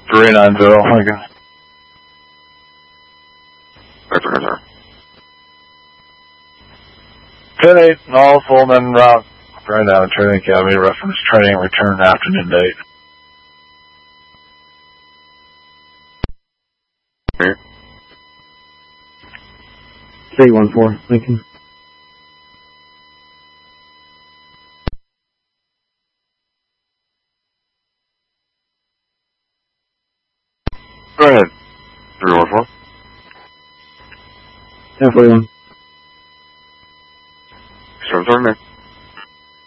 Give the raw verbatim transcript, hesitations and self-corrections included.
three nine zero, Lincoln. Vector Hunter. ten eight, all full men route. Right now, Training Academy, reference training, return afternoon date. Okay. eight one four, Lincoln. Go ahead. three one four. ten forty-one. Seven thirty-nine.